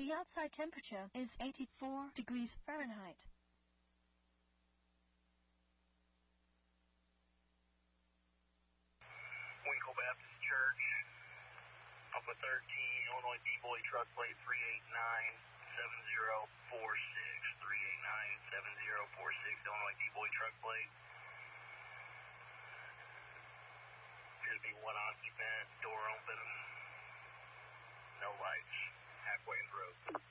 The outside temperature is 84 degrees Fahrenheit. Winkle Baptist Church, Alpha 13, Illinois D-Boy truck plate 389-7046, 389-7046, Illinois D-Boy truck plate. Appears to be one occupant, door open, no lights, halfway in the road.